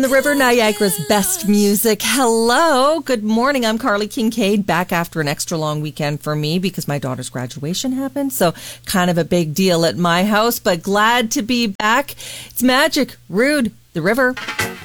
The River, Niagara's best music. Hello. Good morning. I'm Carly Kincaid, back after an extra long weekend for me because my daughter's graduation happened. So kind of a big deal at my house, but glad to be back. It's Magic, Rude, The River.